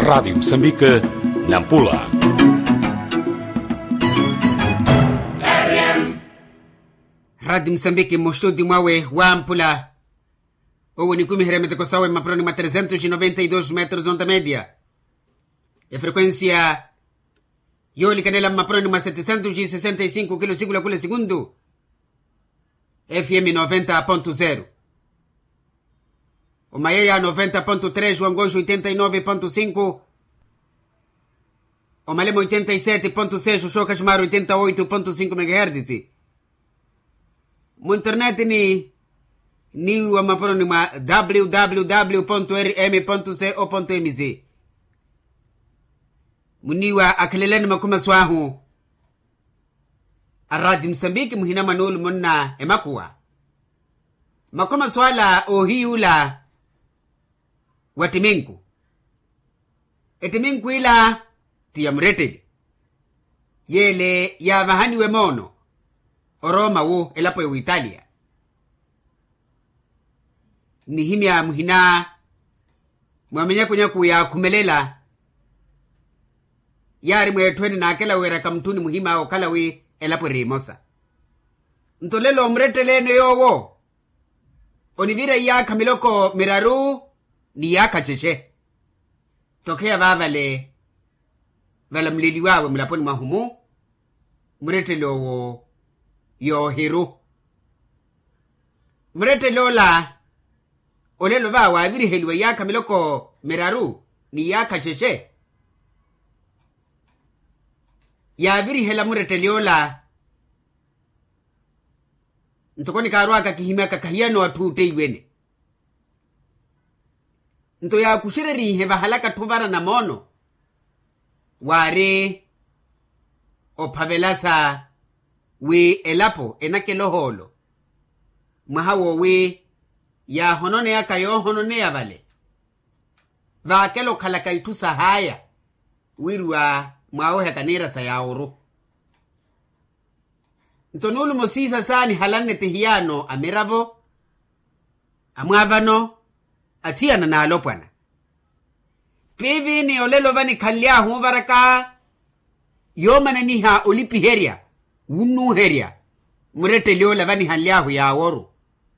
Rádio Moçambique, Nampula. Rádio Moçambique, mostúdio mwawe wa Mpula. Owo ni 10 heremete kosawe maproni ma 392 metros onda média. E frequência yoli canela maproni ma 765 km kule segundo. FM 90.0. O Maia 90.3, o Angojo 89.5, o Malema 87.6, o Chocas Mar 88.5 MHz. Mo internet ni o maprônima www.rm.co.mz. Muniwa akeleleni makuma swahu a Rádio Moçambique muhina manulu monna emakuwa. Makuma swala o hiula watiminku. Etiminku ila tiyamreteli. Yele ya vahani we mono. Oroma wo elapo ya Italia. Nihimya muhina mwamenya kunyaku ya kumelela. Yari mwetweni na akela wera kamtuni muhima o kalawi elapo rimosa. Ntolelo mretele ne yowo. Onivira ya kamiloko miraru ni yaka cheche. Tokea vavale vala mlili wawe mlaponi mahumu mretelo wo yo hiru. Mretelo la olelo vawa aviri helwe yaka miloko miraru ni yaka cheche. Ya aviri hela mretelo la ntokoni karuaka kihimaka kahiyano watute iwene. Nto ya kushireri heva halaka tuvara na mono. Ware o pavelasa we elapo enake loholo. Mwahawo we ya honone ya kayo honone ya vale. Vakelo kalaka itusa haya. Wirua mwaho hekanira sa ya uru. Nto nulu mosisa sani halane tihiyano amiravo. Amwavano. Atiana na alopwana. Pivi ni olelo vani kalia huvaraka. Yomana niha olipi heria. Unu heria. Murete liola vani haliahu ya aworu.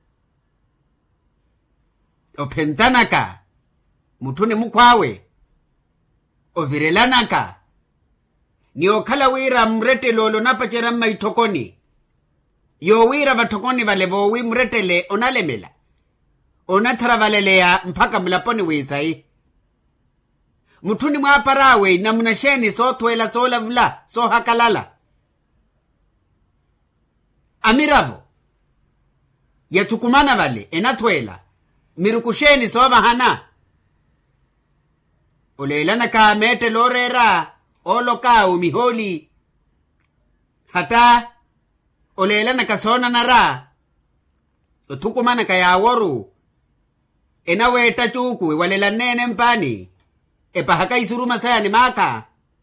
Opentanaka. Mutune mukwawe. Ovirelanaka. Ni okala wira mrete lolo napachera maitokoni. Yo wira vatokoni valevo wi mrete le onalemela. Onathara valelea mpaka mlaponi wizai. Mutuni mwaparawe na mnasheni so tuela so lavula so hakalala. Amiravo. Ya tukumana vale enatuela. Mirukusheni so vahana. Oleilana ka mete lorera. Oloka umiholi. Hata. Oleilana ka sona nara. Tukumana ka ya aworu. Enawe tachuku walela nene mpani. Epa haka isuruma saya ni maka.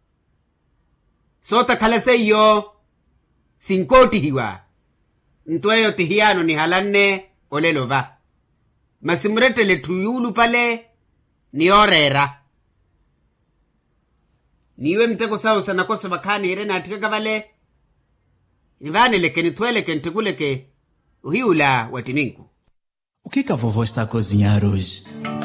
Sota kalase yo. Sinkoti hiwa. Ntueyo tihiyano ni halane olelova. Masimrete le tuyulu pale ni orera. Niwe mteko sao sana kosa vakani irena atikaka vale. Nivane leke nitueleke ntikuleke uhiula watiminku. O que a vovó está a cozinhar hoje?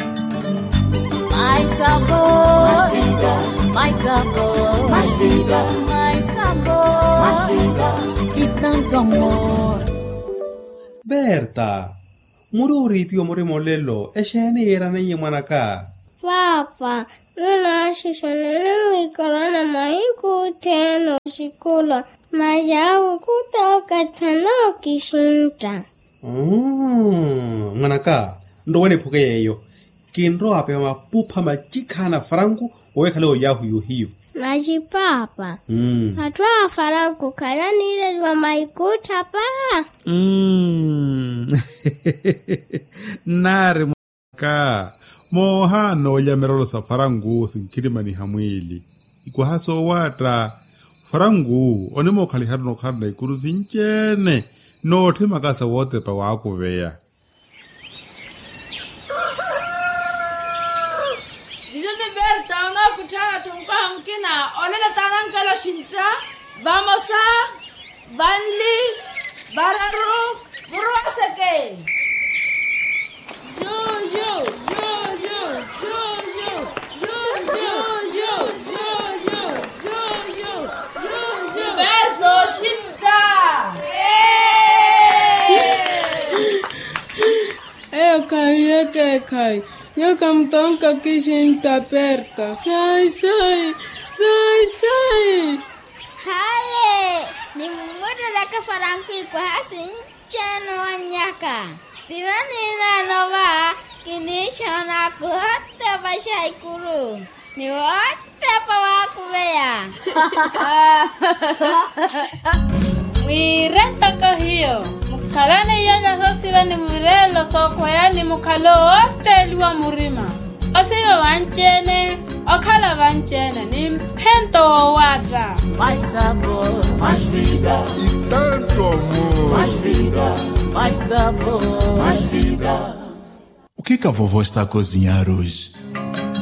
Mais sabor, mais vida, mais sabor, mais vida, mais sabor, mais vida e tanto amor. Berta, mururi pio molelo, eshene era na yemanaka. Papa, nuna shishonene wikolana mahiku teno shikula, majawu kutoka tano kishinta. Manaka, ndo wene puke yeyo. Kinro ape mapupa majikana farangu owe leo yahu yuhiyo. Maji papa. Hatwa farangu kala nile lwa maikuta pa. Nare mwaka. Mohano ya merolo sa farangu sinkirima ni hamwili. Iko haso wata. Farangu, onemo kaliharo no karna ikuru zinchene. No te makasa wote pa wako veya. Dijute Berta, ona kutana tunka mkina. Onele tanankala shintra. Vamos a Banli Bararu Buruasake. Berto Shinta. Kai. Yo kamtonka kishinta Berta. Sai. Haye, ni muda daka faranku kwa hasin chano wanyaka. Dimani na nova kinishana kuhata bashai kuru. Ni wote pawakubeya. Mwirenta kahiyo. Mukalane yanya sosira ni mwirelo soko yani mukalo wote liwa murima. Osiyo wanchene, okala wanchene, ni mpento wata. Mais sabor, mais vida e tanto amor. Mais vida, mais sabor, mais vida. O que a vovó está a cozinhar hoje?